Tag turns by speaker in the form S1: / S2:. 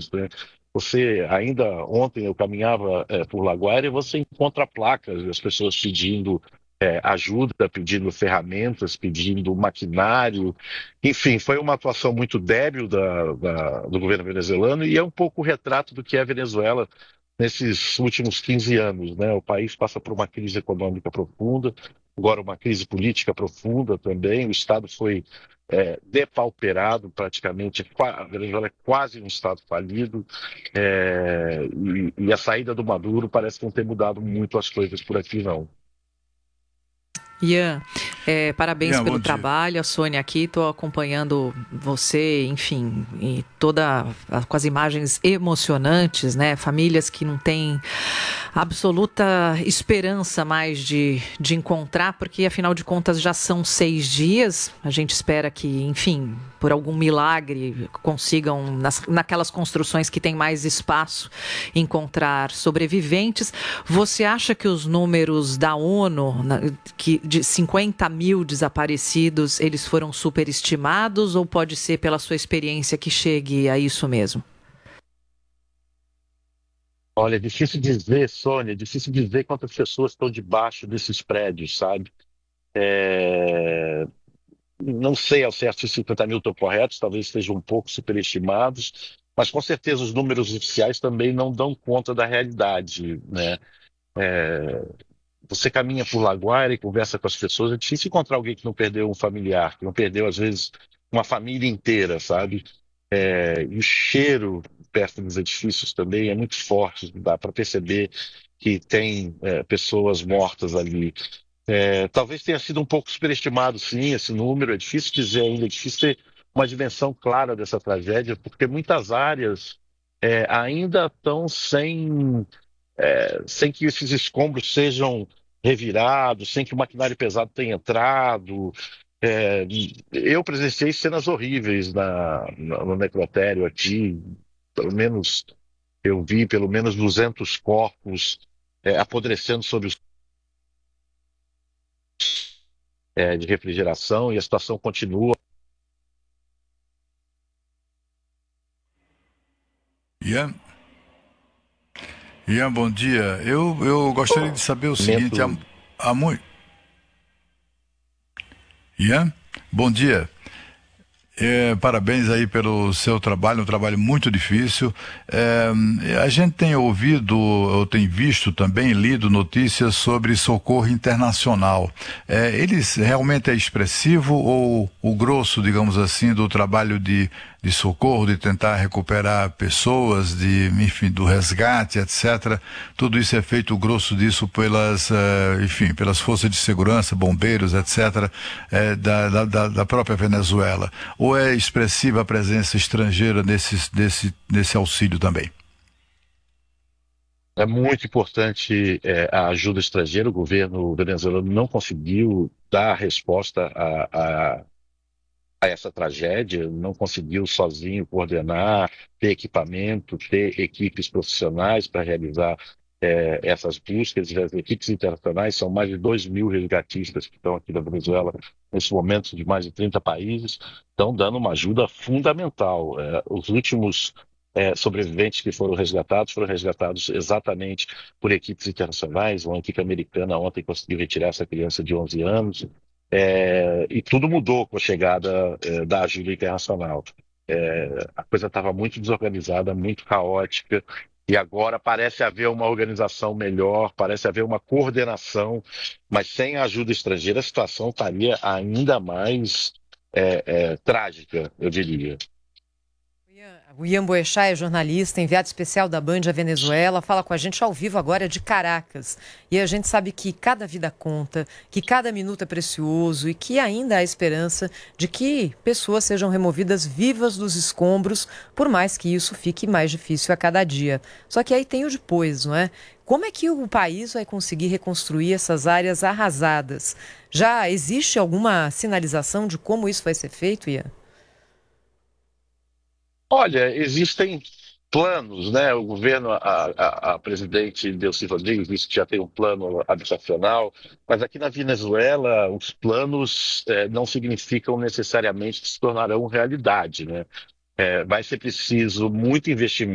S1: anos, né? Você, ainda ontem eu caminhava por Laguaira e você encontra placas das pessoas pedindo ajuda, pedindo ferramentas, pedindo maquinário. Enfim, foi uma atuação muito débil do governo venezuelano e é um pouco o retrato do que é a Venezuela nesses últimos 15 anos, né? O país passa por uma crise econômica profunda, agora uma crise política profunda também. O Estado foi depauperado praticamente. A Venezuela é quase um Estado falido. E a saída do Maduro parece não ter mudado muito as coisas por aqui, não.
S2: Ian, parabéns
S3: Ian,
S2: pelo
S3: bom dia.
S2: trabalho. A Sônia aqui, estou acompanhando você, enfim, e com as imagens emocionantes, né? Famílias que não têm absoluta esperança mais de encontrar, porque afinal de contas já são 6 dias. A gente espera que, enfim, por algum milagre consigam, naquelas construções que tem mais espaço, encontrar sobreviventes. Você acha que os números da ONU, de 50 mil desaparecidos, eles foram superestimados ou pode ser pela sua experiência que chegue a isso mesmo?
S1: Olha, é difícil dizer, Sônia, é difícil dizer quantas pessoas estão debaixo desses prédios, sabe? É, Não sei ao certo se 50 mil estão corretos, talvez estejam um pouco superestimados, mas com certeza os números oficiais também não dão conta da realidade, né? Você caminha por Laguaira e conversa com as pessoas, é difícil encontrar alguém que não perdeu um familiar, que não perdeu, às vezes, uma família inteira, sabe? E o cheiro perto dos edifícios também é muito forte, dá para perceber que tem pessoas mortas ali. Talvez tenha sido um pouco superestimado, sim, esse número. É difícil dizer ainda, é difícil ter uma dimensão clara dessa tragédia, porque muitas áreas ainda estão sem que esses escombros sejam revirados, sem que o maquinário pesado tenha entrado. É, eu presenciei cenas horríveis no necrotério aqui. Pelo menos eu vi pelo menos 200 corpos apodrecendo sob os de refrigeração e a situação continua.
S3: Ian, Ian, bom dia. Eu gostaria de saber o seguinte:
S1: Momento.
S3: há muito. Ian, bom dia. Parabéns aí pelo seu trabalho, um trabalho muito difícil. A gente tem ouvido, ou tem visto também, lido notícias sobre socorro internacional. Eles realmente é expressivo ou o grosso, digamos assim, do trabalho de socorro, de tentar recuperar pessoas, enfim, do resgate, etc. Tudo isso é feito, o grosso disso enfim, pelas forças de segurança, bombeiros, etc., da própria Venezuela. Ou é expressiva a presença estrangeira nesse auxílio também?
S1: É muito importante a ajuda estrangeira. O governo venezuelano não conseguiu dar resposta a essa tragédia, não conseguiu sozinho coordenar, ter equipamento, ter equipes profissionais para realizar essas buscas. As equipes internacionais são mais de 2 mil resgatistas que estão aqui na Venezuela nesse momento, de mais de 30 países, estão dando uma ajuda fundamental. Os últimos sobreviventes que foram resgatados exatamente por equipes internacionais. Uma equipe americana ontem conseguiu retirar essa criança de 11 anos. E tudo mudou com a chegada da ajuda internacional. A coisa estava muito desorganizada, muito caótica, e agora parece haver uma organização melhor, parece haver uma coordenação, mas sem a ajuda estrangeira a situação estaria ainda mais trágica, eu diria.
S4: O Ian Boechat é jornalista, enviado especial da Band à Venezuela, fala com a gente ao vivo agora de Caracas. E a gente sabe que cada vida conta, que cada minuto é precioso e que ainda há esperança de que pessoas sejam removidas vivas dos escombros, por mais que isso fique mais difícil a cada dia. Só que aí tem o depois, não é? Como é que o país vai conseguir reconstruir essas áreas arrasadas? Já existe alguma sinalização de como isso vai ser feito, Ian?
S1: Olha, existem planos, né? O governo, a presidente Delcy Rodrigues disse que já tem um plano habitacional, mas aqui na Venezuela os planos não significam necessariamente que se tornarão realidade, né? Vai ser preciso muito investimento.